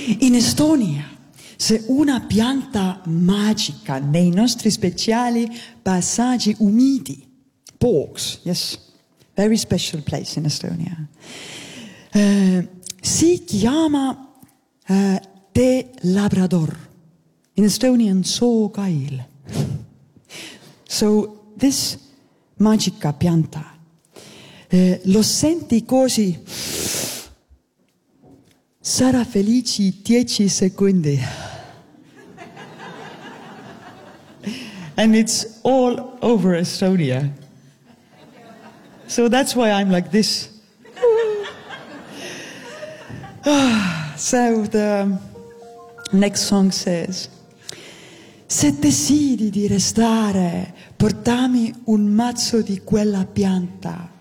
In Estonia c'è una pianta magica nei nostri speciali passaggi umidi. Bogs, yes. Very special place in Estonia. Si chiama tè Labrador. In Estonian, sookail. So this magica pianta, lo senti così, sarà felice 10 secondi. And it's all over Estonia. So that's why I'm like this. So the next song says, se decidi di restare, portami un mazzo di quella pianta.